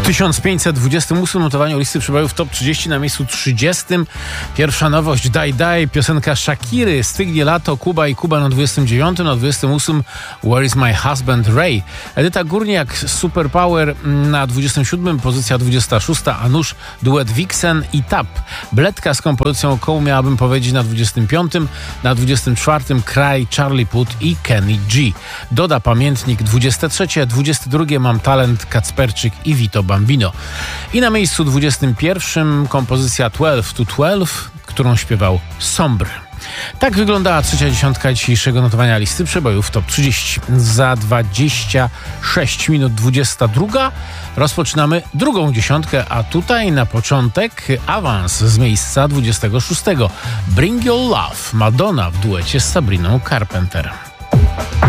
1528 notowaniu listy przebojów Top 30 na miejscu 30. Pierwsza nowość Die Die, piosenka Shakiry, Stygnie lato, Kuba i Kuba na 29. Na 28 Where is my husband Ray. Edyta Górniak, Superpower na 27. Pozycja 26. A nuż duet Vixen i Tap. Bledka z kompozycją Koło miałabym powiedzieć na 25. Na 24. Cry, Charlie Puth i Kenny G. Doda Pamiętnik 23. 22. Mam talent, Kacperczyk i Vito Bambino. I na miejscu 21. kompozycja 12 to 12, którą śpiewał Sombr. Tak wyglądała trzecia dziesiątka dzisiejszego notowania listy przebojów Top 30. Za 26 minut 22 rozpoczynamy drugą dziesiątkę, a tutaj na początek awans z miejsca 26. Bring Your Love, Madonna w duecie z Sabriną Carpenter.